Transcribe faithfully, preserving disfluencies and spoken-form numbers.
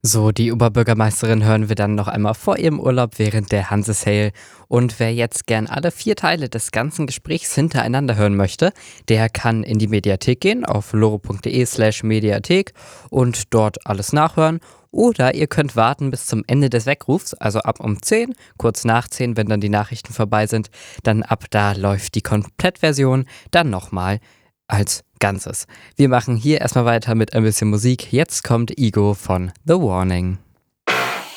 So, die Oberbürgermeisterin hören wir dann noch einmal vor ihrem Urlaub während der Hanse-Sale. Und wer jetzt gern alle vier Teile des ganzen Gesprächs hintereinander hören möchte, der kann in die Mediathek gehen auf loro.de slash Mediathek und dort alles nachhören. Oder ihr könnt warten bis zum Ende des Weckrufs, also ab um zehn, kurz nach zehn, wenn dann die Nachrichten vorbei sind. Dann ab da läuft die Komplettversion dann nochmal als Ganzes. Wir machen hier erstmal weiter mit ein bisschen Musik. Jetzt kommt Igo von The Warning.